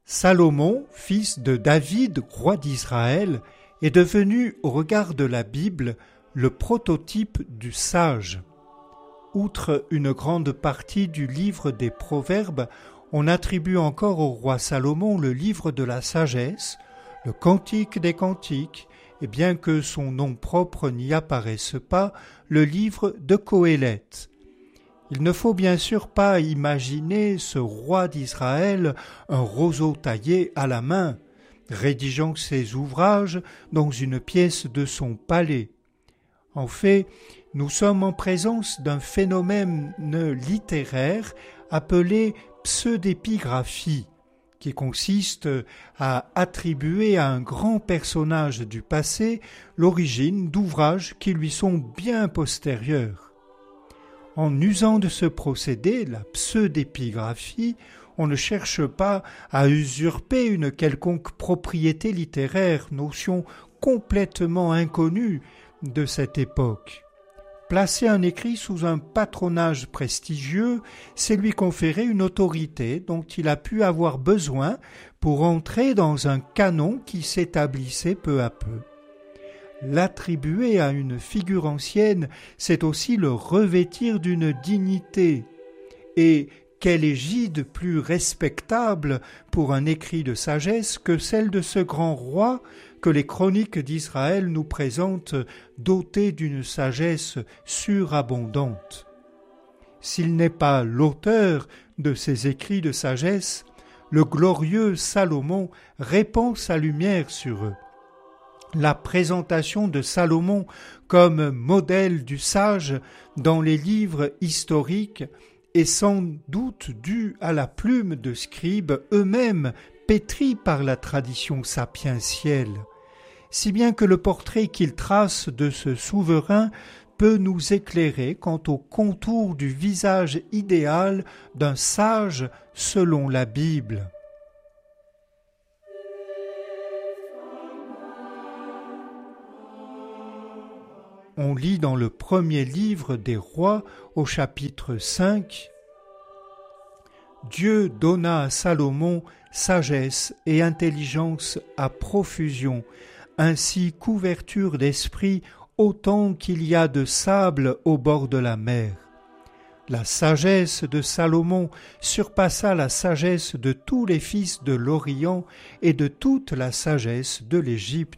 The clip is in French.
Salomon, fils de David, roi d'Israël, est devenu, au regard de la Bible, le prototype du sage. Outre une grande partie du livre des Proverbes, on attribue encore au roi Salomon le livre de la sagesse, le Cantique des Cantiques, et bien que son nom propre n'y apparaisse pas, le livre de Qoéleth. Il ne faut bien sûr pas imaginer ce roi d'Israël un roseau taillé à la main, rédigeant ses ouvrages dans une pièce de son palais. En fait, nous sommes en présence d'un phénomène littéraire appelé pseudépigraphie, qui consiste à attribuer à un grand personnage du passé l'origine d'ouvrages qui lui sont bien postérieurs. En usant de ce procédé, la pseudépigraphie, on ne cherche pas à usurper une quelconque propriété littéraire, notion complètement inconnue de cette époque. Placer un écrit sous un patronage prestigieux, c'est lui conférer une autorité dont il a pu avoir besoin pour entrer dans un canon qui s'établissait peu à peu. L'attribuer à une figure ancienne, c'est aussi le revêtir d'une dignité. Et quelle égide plus respectable pour un écrit de sagesse que celle de ce grand roi que les chroniques d'Israël nous présentent doté d'une sagesse surabondante. S'il n'est pas l'auteur de ces écrits de sagesse, le glorieux Salomon répand sa lumière sur eux. La présentation de Salomon comme modèle du sage dans les livres historiques est sans doute due à la plume de scribes eux-mêmes pétris par la tradition sapientielle, si bien que le portrait qu'il trace de ce souverain peut nous éclairer quant au contour du visage idéal d'un sage selon la Bible. On lit dans le premier livre des Rois, au chapitre 5, « Dieu donna à Salomon sagesse et intelligence à profusion, ainsi couverture d'esprit autant qu'il y a de sable au bord de la mer. La sagesse de Salomon surpassa la sagesse de tous les fils de l'Orient et de toute la sagesse de l'Égypte. »